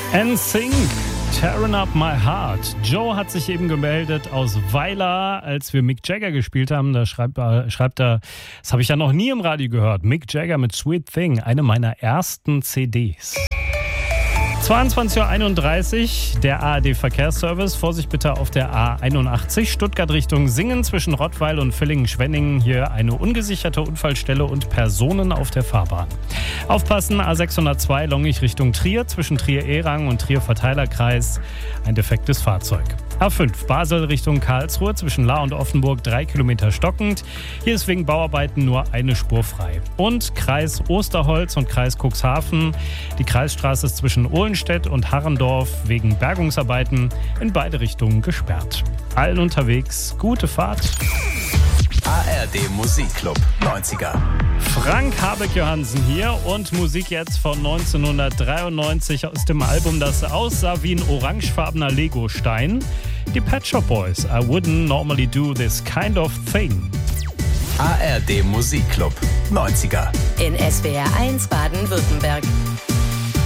NSYNC, Tearing Up My Heart. Joe hat sich eben gemeldet aus Weiler, als wir Mick Jagger gespielt haben. Da schreibt er, das habe ich ja noch nie im Radio gehört. Mick Jagger mit Sweet Thing, eine meiner ersten CDs. 22.31 Uhr, der ARD-Verkehrsservice. Vorsicht bitte auf der A81, Stuttgart Richtung Singen zwischen Rottweil und Villingen-Schwenningen. Hier eine ungesicherte Unfallstelle und Personen auf der Fahrbahn. Aufpassen, A602 Longich Richtung Trier, zwischen Trier-Erang und Trier-Verteilerkreis. Ein defektes Fahrzeug. A5 Basel Richtung Karlsruhe, zwischen Lahr und Offenburg 3 Kilometer stockend. Hier ist wegen Bauarbeiten nur eine Spur frei. Und Kreis Osterholz und Kreis Cuxhaven. Die Kreisstraße ist zwischen Ohlenstedt und Harrendorf wegen Bergungsarbeiten in beide Richtungen gesperrt. Allen unterwegs, gute Fahrt. ARD Musikclub 90er. Frank Habeck-Johansen hier und Musik jetzt von 1993 aus dem Album, das aussah wie ein orangefarbener Legostein. Die Pet Shop Boys, I wouldn't normally do this kind of thing. ARD Musikclub 90er. In SWR 1 Baden-Württemberg.